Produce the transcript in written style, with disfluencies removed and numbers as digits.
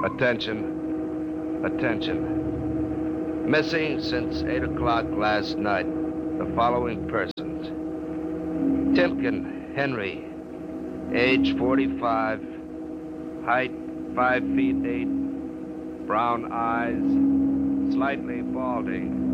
Attention. Attention. Missing since 8 o'clock last night. The following persons. Timken Henry, age 45, height 5 feet 8, brown eyes, slightly balding.